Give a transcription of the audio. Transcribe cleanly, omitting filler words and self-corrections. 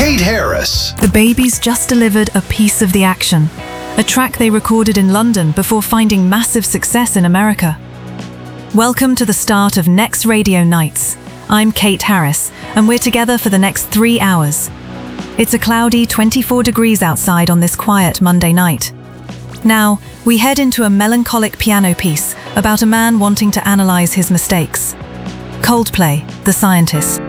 Kate Harris. The Babies just delivered a piece of the action, a track they recorded in London before finding massive success in America. Welcome to the start of Next Radio Nights. I'm Kate Harris, and we're together for the next 3 hours. It's a cloudy 24 degrees outside on this quiet Monday night. Now, we head into a melancholic piano piece about a man wanting to analyze his mistakes. Coldplay, The Scientist.